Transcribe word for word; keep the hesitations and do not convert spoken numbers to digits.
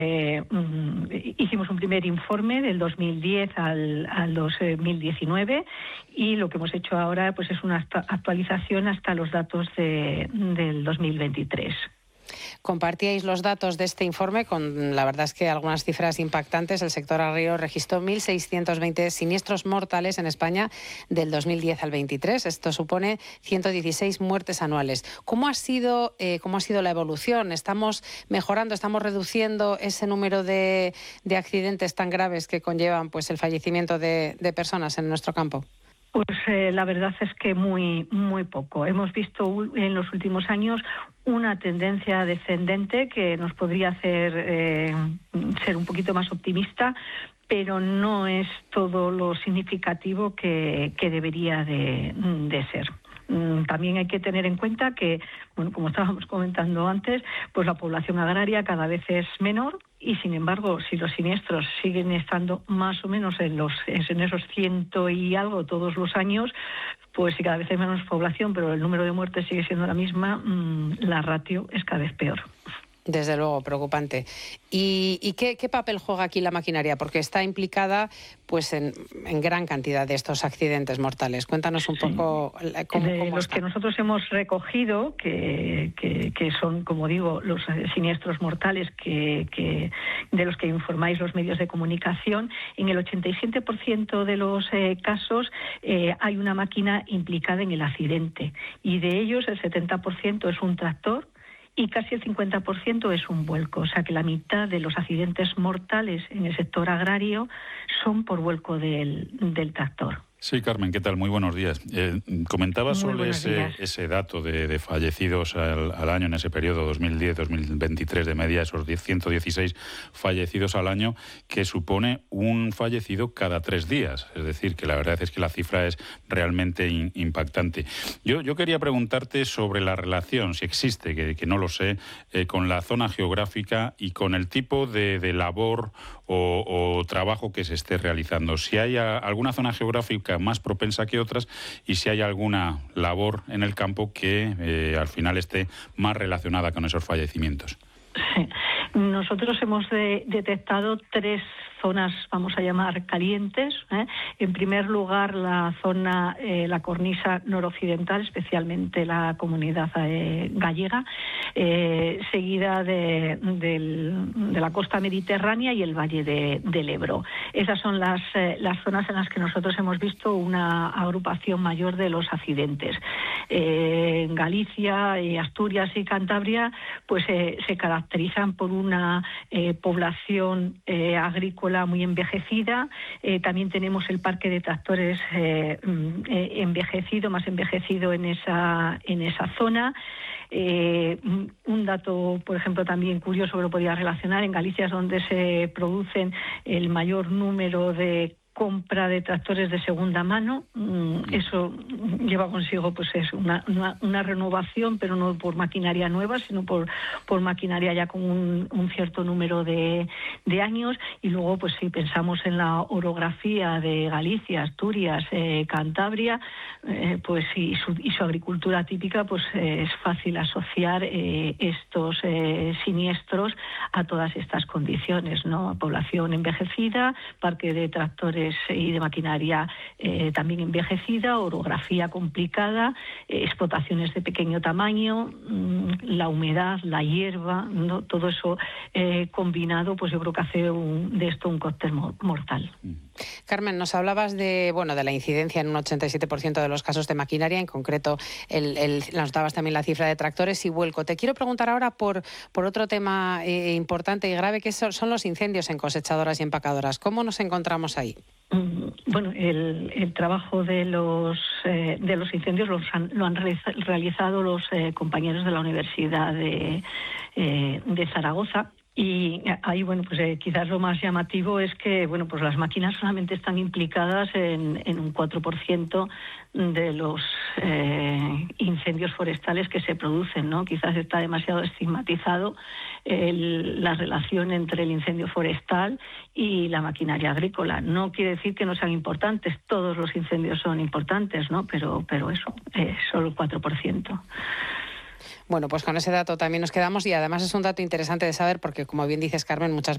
Eh, hicimos un primer informe del dos mil diez al, al dos mil diecinueve y lo que hemos hecho ahora pues es una actualización hasta los datos de, del dos mil veintitrés. Compartíais los datos de este informe con, la verdad es que algunas cifras impactantes. El sector agrario registró mil seiscientos veinte siniestros mortales en España del dos mil diez al veintitrés. Esto supone ciento dieciséis muertes anuales. ¿Cómo ha sido, eh, cómo ha sido la evolución? ¿Estamos mejorando, estamos reduciendo ese número de, de accidentes tan graves que conllevan pues el fallecimiento de, de personas en nuestro campo? Pues eh, la verdad es que muy muy poco. Hemos visto en los últimos años una tendencia descendente que nos podría hacer eh, ser un poquito más optimista, pero no es todo lo significativo que, que debería de, de ser. También hay que tener en cuenta que, bueno, como estábamos comentando antes, pues la población agraria cada vez es menor y, sin embargo, si los siniestros siguen estando más o menos en los en esos ciento y algo todos los años, pues si cada vez hay menos población, pero el número de muertes sigue siendo la misma, mmm, la ratio es cada vez peor. Desde luego, preocupante. ¿Y, y qué, qué papel juega aquí la maquinaria? Porque está implicada pues en, en gran cantidad de estos accidentes mortales. Cuéntanos un sí. poco cómo, de cómo los está. Que nosotros hemos recogido, que, que, que son, como digo, los siniestros mortales que, que de los que informáis los medios de comunicación, en el ochenta y siete por ciento de los eh, casos eh, hay una máquina implicada en el accidente y de ellos el setenta por ciento es un tractor y casi el cincuenta por ciento es un vuelco. O sea que la mitad de los accidentes mortales en el sector agrario son por vuelco del, del tractor. Sí, Carmen, ¿qué tal? Muy buenos días. Eh, comentaba sobre ese, ese dato de, de fallecidos al, al año en ese periodo dos mil diez dos mil veintitrés de media, esos ciento dieciséis fallecidos al año, que supone un fallecido cada tres días. Es decir, que la verdad es que la cifra es realmente in, impactante. Yo, yo quería preguntarte sobre la relación, si existe, que, que no lo sé, eh, con la zona geográfica y con el tipo de, de labor o, o trabajo que se esté realizando. Si hay a, alguna zona geográfica más propensa que otras y si hay alguna labor en el campo que eh, al final esté más relacionada con esos fallecimientos. Sí. Nosotros hemos de, detectado tres zonas, vamos a llamar calientes. ¿eh? En primer lugar, la zona, eh, la cornisa noroccidental, especialmente la comunidad eh, gallega, eh, seguida de, de, de la costa mediterránea y el valle de, del Ebro. Esas son las, eh, las zonas en las que nosotros hemos visto una agrupación mayor de los accidentes. Eh, en Galicia, eh, Asturias y Cantabria, pues eh, se caracterizan por una eh, población eh, agrícola muy envejecida. Eh, también tenemos el parque de tractores eh, eh, envejecido, más envejecido en esa, en esa zona. Eh, un dato, por ejemplo, también curioso que lo podía relacionar, en Galicia es donde se producen el mayor número de compra de tractores de segunda mano. Eso lleva consigo pues es una, una, una renovación, pero no por maquinaria nueva, sino por, por maquinaria ya con un, un cierto número de, de años. Y luego, pues si pensamos en la orografía de Galicia, Asturias, eh, Cantabria, eh, pues y su, y su agricultura típica, pues eh, es fácil asociar eh, estos eh, siniestros a todas estas condiciones, ¿no? Población envejecida, parque de tractores y de maquinaria eh, también envejecida, orografía complicada, eh, explotaciones de pequeño tamaño, mmm, la humedad, la hierba, ¿no? Todo eso eh, combinado, pues yo creo que hace un, de esto un cóctel mortal. Carmen, nos hablabas de bueno de la incidencia en un ochenta y siete por ciento de los casos de maquinaria, en concreto el, el, nos dabas también la cifra de tractores y vuelco. Te quiero preguntar ahora por, por otro tema eh, importante y grave, que son, son los incendios en cosechadoras y empacadoras. ¿Cómo nos encontramos ahí? Bueno, el, el trabajo de los eh, de los incendios los han, lo han realizado los eh, compañeros de la Universidad de, eh, de Zaragoza. Y ahí, bueno, pues eh, quizás lo más llamativo es que, bueno, pues las máquinas solamente están implicadas en, en un cuatro por ciento de los eh, incendios forestales que se producen, ¿no? Quizás está demasiado estigmatizado el, la relación entre el incendio forestal y la maquinaria agrícola. No quiere decir que no sean importantes, todos los incendios son importantes, ¿no? Pero, pero eso, eh, solo el cuatro por ciento. Bueno, pues con ese dato también nos quedamos y además es un dato interesante de saber porque, como bien dices, Carmen, muchas